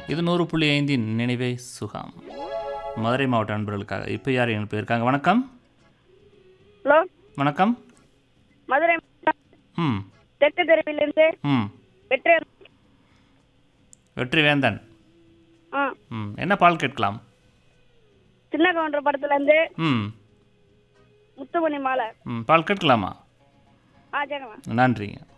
இது 100.5 நினைவே சுகம். மதுரை மாவட்ட அன்பர்களுக்காக. இப்போ யார் எங்கள் போயிருக்காங்க? வணக்கம். ஹலோ வணக்கம். மதுரை ம் தெற்கு தெருவிலிருந்து ம் வெற்றி. வெற்றிவேந்தன். ம் என்ன பால் கேட்கலாம்? சின்ன கவுண்டர் படத்துலேருந்து ம் முத்துமணி மாலை. ம் பால் கேட்கலாமா? கேட்கலாம். நன்றிங்க.